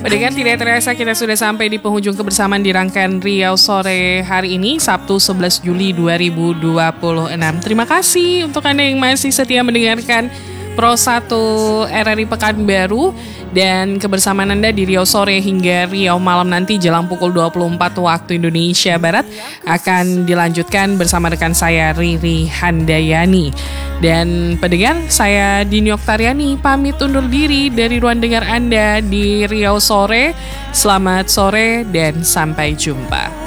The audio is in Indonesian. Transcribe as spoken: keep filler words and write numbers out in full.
Pendengar, tidak terasa kita sudah sampai di penghujung kebersamaan di rangkaian Riau Sore hari ini, Sabtu sebelas Juli dua ribu dua puluh enam. Terima kasih untuk Anda yang masih setia mendengarkan Pro satu R R I Pekanbaru, dan kebersamaan Anda di Riau Sore hingga Riau Malam nanti jelang pukul dua puluh empat waktu Indonesia Barat akan dilanjutkan bersama rekan saya Riri Handayani. Dan pendengar, saya Dini Oktariani pamit undur diri dari ruang dengar Anda di Riau Sore. Selamat sore dan sampai jumpa.